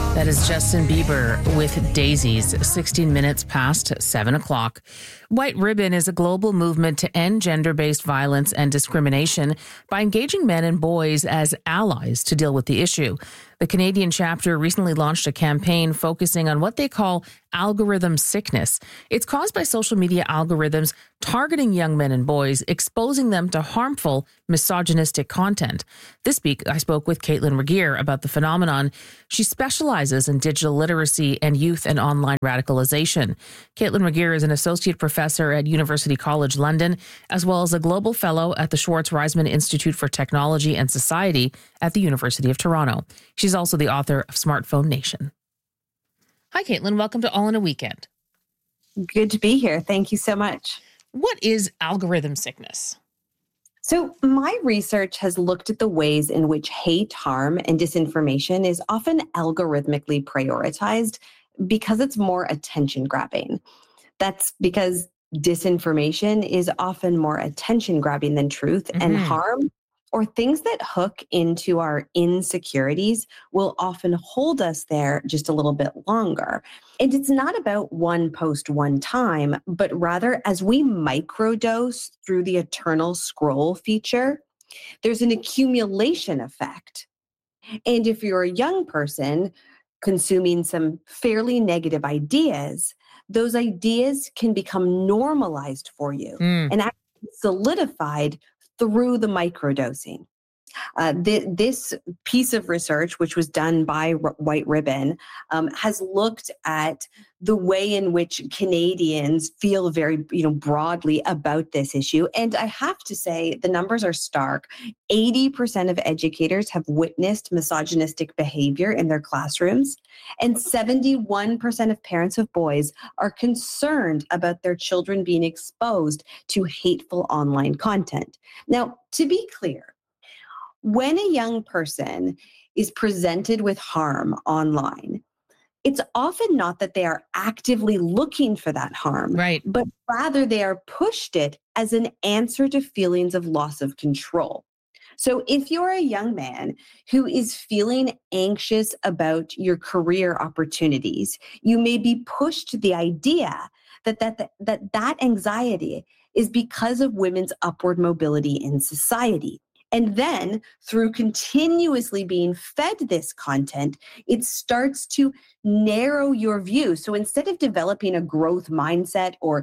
That is Justin Bieber with Daisies, 16 minutes past 7 o'clock. White Ribbon is a global movement to end gender-based violence and discrimination by engaging men and boys as allies to deal with the issue. The Canadian chapter recently launched a campaign focusing on what they call algorithm sickness. It's caused by social media algorithms targeting young men and boys, exposing them to harmful, misogynistic content. This week, I spoke with Caitlin Regeer about the phenomenon. She specializes in digital literacy and youth and online radicalization. Caitlin Regeer is an associate professor at University College London, as well as a global fellow at the Schwartz Reisman Institute for Technology and Society at the University of Toronto. She's also the author of Smartphone Nation. Hi, Caitlin. Welcome to All in a Weekend. Good to be here. Thank you so much. What is algorithm sickness? So my research has looked at the ways in which hate, harm, and disinformation is often algorithmically prioritized because it's more attention grabbing. That's because disinformation is often more attention grabbing than truth, and harm or things that hook into our insecurities will often hold us there just a little bit longer. And it's not about one post one time, but rather as we microdose through the eternal scroll feature, there's an accumulation effect. And if you're a young person consuming some fairly negative ideas, those ideas can become normalized for you and actually solidified through the microdosing. This piece of research, which was done by White Ribbon, has looked at the way in which Canadians feel very, broadly about this issue. And I have to say, the numbers are stark. 80% of educators have witnessed misogynistic behavior in their classrooms, and 71% of parents of boys are concerned about their children being exposed to hateful online content. Now, to be clear, when a young person is presented with harm online, it's often not that they are actively looking for that harm, right, but rather they are pushed it as an answer to feelings of loss of control. So if you're a young man who is feeling anxious about your career opportunities, you may be pushed to the idea that anxiety is because of women's upward mobility in society. And then through continuously being fed this content, it starts to narrow your view. So instead of developing a growth mindset or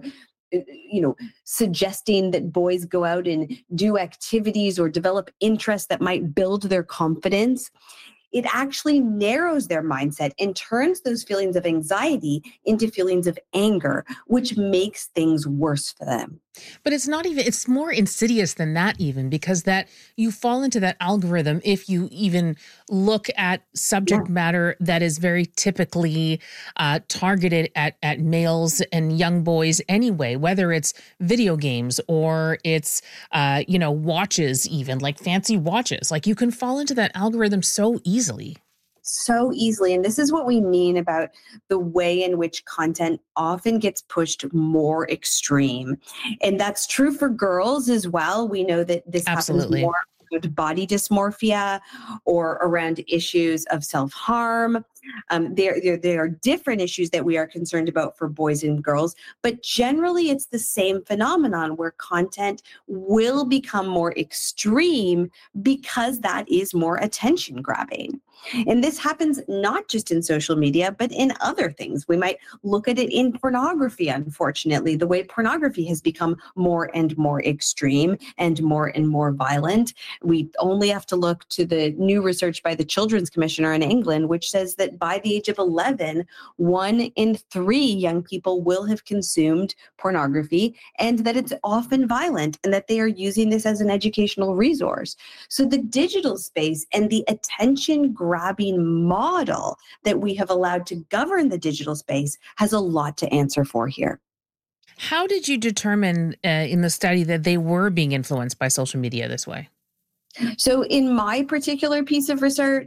suggesting that boys go out and do activities or develop interests that might build their confidence, it actually narrows their mindset and turns those feelings of anxiety into feelings of anger, which makes things worse for them. But it's more insidious than that even, because that you fall into that algorithm if you even look at subject matter that is very typically targeted at males and young boys anyway, whether it's video games or it's, watches, even like fancy watches. Like you can fall into that algorithm so easily. So easily. And this is what we mean about the way in which content often gets pushed more extreme. And that's true for girls as well. We know that this happens more with body dysmorphia or around issues of self-harm. There are different issues that we are concerned about for boys and girls, but generally it's the same phenomenon where content will become more extreme because that is more attention grabbing. And this happens not just in social media, but in other things. We might look at it in pornography, unfortunately, the way pornography has become more and more extreme and more violent. We only have to look to the new research by the Children's Commissioner in England, which says that by the age of 11, 1 in 3 young people will have consumed pornography, and that it's often violent and that they are using this as an educational resource. So the digital space and the attention grabbing model that we have allowed to govern the digital space has a lot to answer for here. How did you determine in the study that they were being influenced by social media this way? So in my particular piece of research,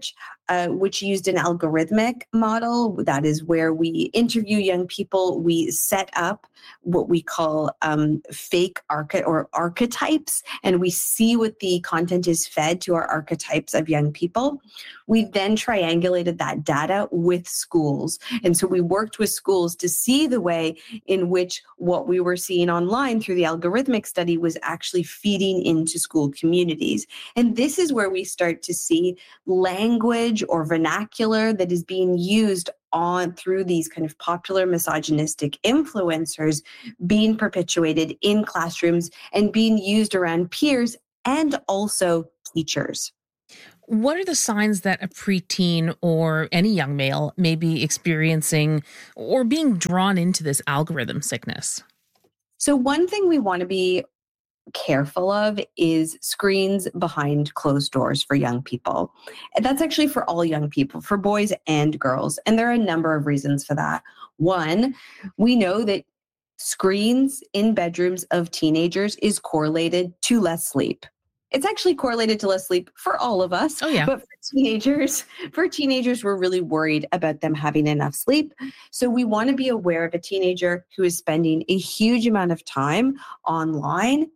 which used an algorithmic model. That is where we interview young people. We set up what we call fake archetypes, and we see what the content is fed to our archetypes of young people. We then triangulated that data with schools. And so we worked with schools to see the way in which what we were seeing online through the algorithmic study was actually feeding into school communities. And this is where we start to see language or vernacular that is being used on through these kind of popular misogynistic influencers being perpetuated in classrooms and being used around peers and also teachers. What are the signs that a preteen or any young male may be experiencing or being drawn into this algorithm sickness? So one thing we want to be careful of is screens behind closed doors for young people. And that's actually for all young people, for boys and girls. And there are a number of reasons for that. One, we know that screens in bedrooms of teenagers is correlated to less sleep. It's actually correlated to less sleep for all of us. Oh, yeah. But for teenagers, we're really worried about them having enough sleep. So we want to be aware of a teenager who is spending a huge amount of time online,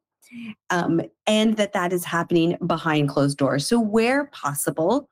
and that is happening behind closed doors. So where possible,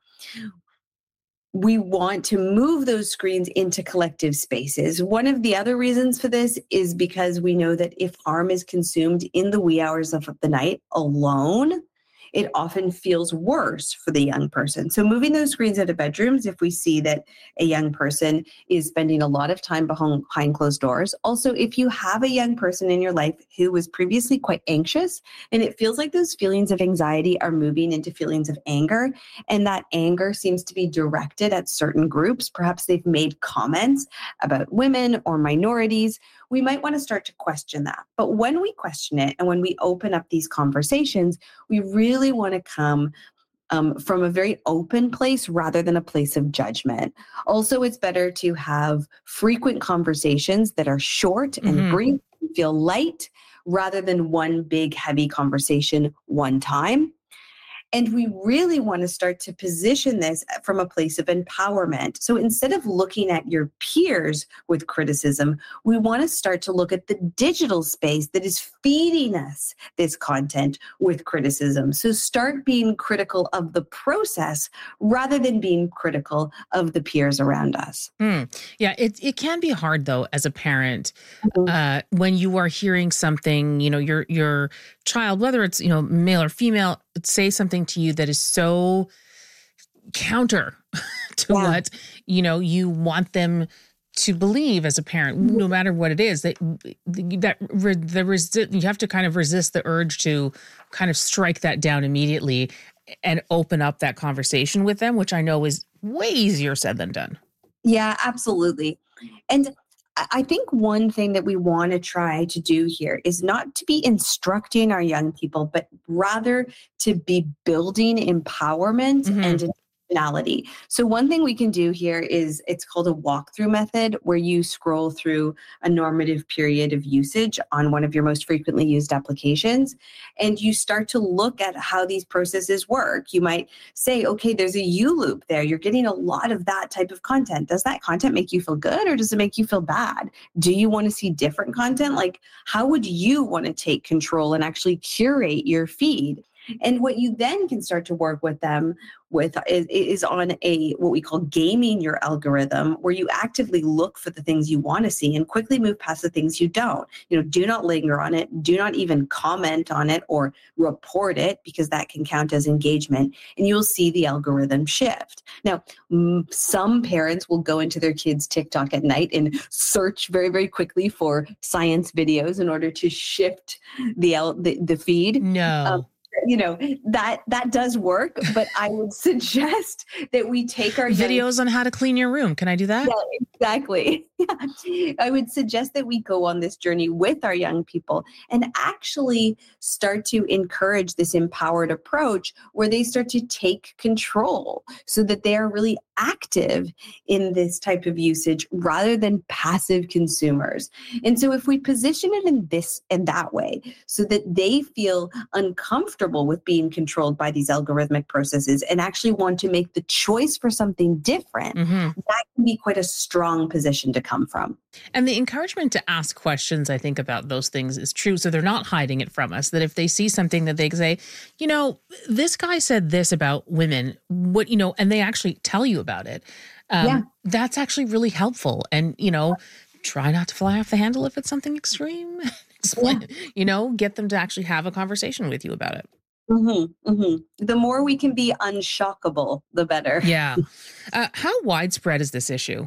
we want to move those screens into collective spaces. One of the other reasons for this is because we know that if harm is consumed in the wee hours of the night alone, it often feels worse for the young person. So moving those screens into bedrooms, if we see that a young person is spending a lot of time behind closed doors. Also, if you have a young person in your life who was previously quite anxious, and it feels like those feelings of anxiety are moving into feelings of anger, and that anger seems to be directed at certain groups, perhaps they've made comments about women or minorities, we might want to start to question that. But when we question it and when we open up these conversations, we really want to come from a very open place rather than a place of judgment. Also, it's better to have frequent conversations that are short and brief, and feel light, rather than one big, heavy conversation one time. And we really want to start to position this from a place of empowerment. So instead of looking at your peers with criticism, we want to start to look at the digital space that is feeding us this content with criticism. So start being critical of the process rather than being critical of the peers around us. Yeah, it can be hard though as a parent when you are hearing something, your child, whether it's male or female, say something to you that is so counter to what you want them to believe as a parent, no matter what it is. You have to kind of resist the urge to kind of strike that down immediately and open up that conversation with them, which I know is way easier said than done. Yeah, absolutely. And I think one thing that we want to try to do here is not to be instructing our young people, but rather to be building empowerment and intentionality. So one thing we can do here is it's called a walkthrough method, where you scroll through a normative period of usage on one of your most frequently used applications, and you start to look at how these processes work. You might say, okay, there's a U loop there. You're getting a lot of that type of content. Does that content make you feel good, or does it make you feel bad? Do you want to see different content? Like, how would you want to take control and actually curate your feed? And what you then can start to work with them with is on what we call gaming your algorithm, where you actively look for the things you want to see and quickly move past the things you don't. Do not linger on it. Do not even comment on it or report it, because that can count as engagement, and you'll see the algorithm shift. Now, some parents will go into their kids' TikTok at night and search very, very quickly for science videos in order to shift the feed. No. That does work, but I would suggest that we take our videos on how to clean your room. Can I do that? Yeah, exactly. Yeah. I would suggest that we go on this journey with our young people and actually start to encourage this empowered approach where they start to take control, so that they are really active in this type of usage rather than passive consumers. And so if we position it in that way so that they feel uncomfortable with being controlled by these algorithmic processes and actually want to make the choice for something different, that can be quite a strong position to come from. And the encouragement to ask questions, I think, about those things is true. So they're not hiding it from us, that if they see something that they can say, this guy said this about women, and they actually tell you about it. That's actually really helpful. And, try not to fly off the handle if it's something extreme. Explain, get them to actually have a conversation with you about it. The more we can be unshockable, the better. Yeah. How widespread is this issue?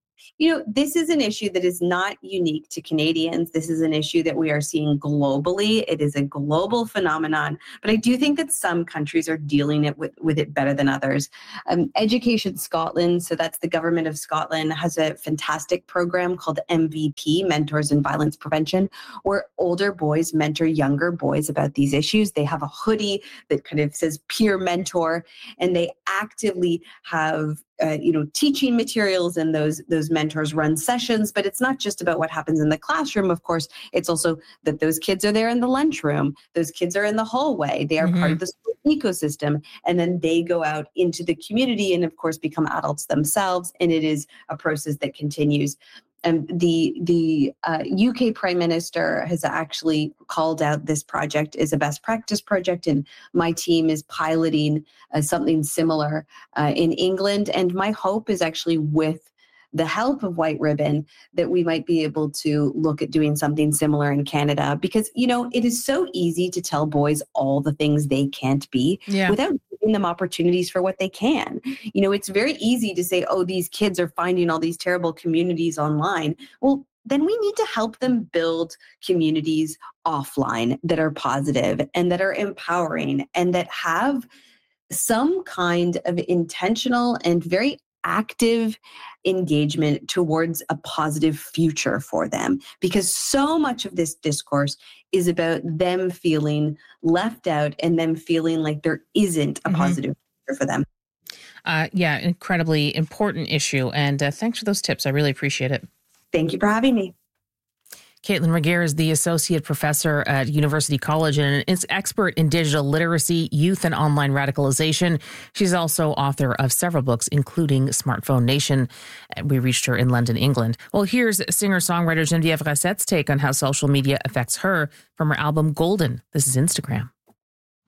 This is an issue that is not unique to Canadians. This is an issue that we are seeing globally. It is a global phenomenon, but I do think that some countries are dealing with it better than others. Education Scotland, so that's the government of Scotland, has a fantastic program called MVP, Mentors in Violence Prevention, where older boys mentor younger boys about these issues. They have a hoodie that kind of says peer mentor, and they actively have teaching materials, and those mentors run sessions. But it's not just about what happens in the classroom. Of course, it's also that those kids are there in the lunchroom. Those kids are in the hallway. They are part of the school ecosystem. And then they go out into the community and, of course, become adults themselves. And it is a process that continues. And the UK Prime Minister has actually called out this project as a best practice project, and my team is piloting something similar in England. And my hope is actually, with the help of White Ribbon, that we might be able to look at doing something similar in Canada, because, it is so easy to tell boys all the things they can't be without giving them opportunities for what they can. It's very easy to say, oh, these kids are finding all these terrible communities online. Well, then we need to help them build communities offline that are positive and that are empowering and that have some kind of intentional and very active engagement towards a positive future for them, because so much of this discourse is about them feeling left out and them feeling like there isn't a positive future for them. Incredibly important issue. And thanks for those tips. I really appreciate it. Thank you for having me. Caitlin Regehr is the associate professor at University College and an expert in digital literacy, youth, and online radicalization. She's also author of several books, including Smartphone Nation. We reached her in London, England. Well, here's singer-songwriter Geneviève Rassette's take on how social media affects her from her album Golden. This is Instagram.